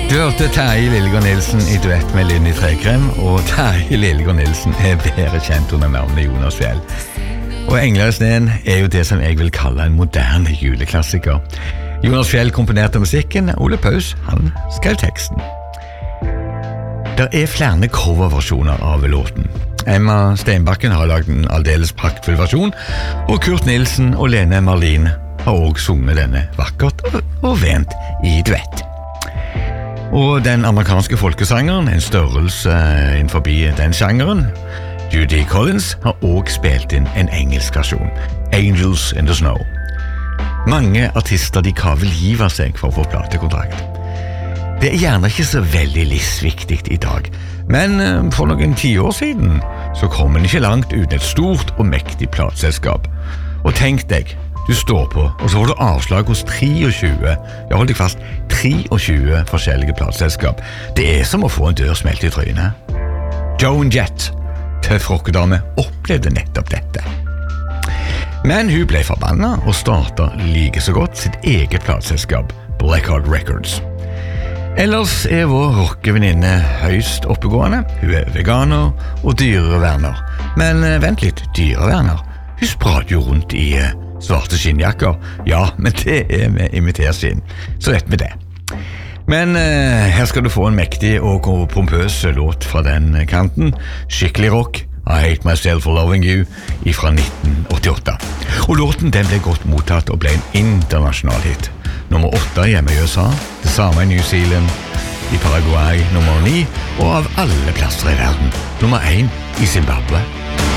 Du hørte Terje Lillegård Nielsen I duett med Linni Trekrem, og Terje Lillegård Nielsen bedre kjent under navnet Jonas Fjell. Og Engler I sneen jo det som jeg vil kalle en moderne juleklassiker. Jonas Fjell komponerte musikken, Ole Paus, han skrev teksten. Det flere coverversjoner av låten. Emma Steinbakken har laget en aldeles praktfull versjon, og Kurt Nilsen og Lene Marlin har også sunget denne vakkert og vent I duett. Og den amerikanske folkesangeren, en størrelse innenfor den sjangeren, Judy Collins, har også spilt inn en engelsk versjon, Angels in the Snow. Mange artister de kaver liv av seg for å få platekontrakt. Det gjerne ikke så veldig livsviktig I dag, men for noen 10 år siden så kom en ikke langt uten et stort og mektig plateselskap. Og tenk deg, du står på, og så får du avslag hos 23, jeg holder deg fast, 23 forskjellige plateselskap. Det som å få en dør smelt I trynet. Joan Jett, tøff rockedame, opplevde nettopp dette. Men hun ble forbannet og startet like så godt sitt eget plateselskap, Blackheart Records. Ellers vår rockevenninne høyst oppegående. Hun veganer og dyreverner. Men vent litt, dyreverner. Hun spratt jo rundt I svarte skinnjakker. Ja, men det med imiterskinn. Så vet vi det. Men her skal du få en mektig og pompøs låt fra den kanten. Skikkelig rock. I Hate Myself for Loving You fra 1988. Og låten den ble godt mottatt og ble en internasjonal hit. Nummer 8 hjemme I USA, det samme I New Zealand, I Paraguay nummer 9, og av alle plasser I verden, nummer 1 I Zimbabwe.